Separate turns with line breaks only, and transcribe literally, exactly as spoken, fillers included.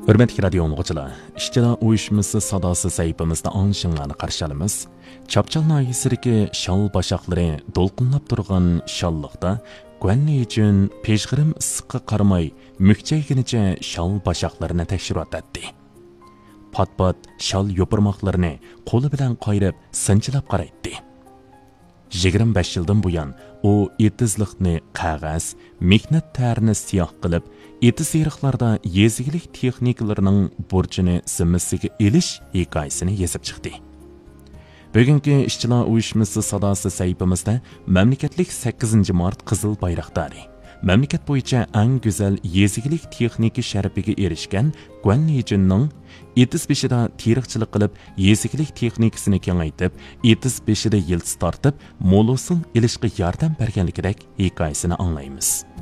Hürmetli radio oğucular, işçiler uyuşması sadası sayfamızda anşınlarını karşı alımız. Çapçal nahiyesideki şal başakları dolqunlap durgan şallıqda Gwenli için peşgirim ısıqqa qaramay mükçeyginice şal başaklarını tekşirat etdi. Pat-pat şal yopurmaqlarını qo'li bilan qayrib sinchilab qaraytdi. yigirma besh yildan buyon u etizliqni qog'oz, mehnat tarini siyoh qilib, etiz eriqlarda yezigilik texnikalarining burchini zimmasiga elish hikoyasini yezib chiqdi. Bugungi ishchilar uyushmasi sadosi sayfimizda mamlakatlik sakkizinchi mart qizil bayroqdori, mamlakat bo'yicha eng go'zal yezigilik texnika sharafiga erishgan Gwenli Jinning etiz beshida teriqchilik qilib, yezigilik texnikasini kengaytib, etiz beshida yildiz tortib, mo'l usul ilishga yordam berganligidek hikoyasini anglaymiz.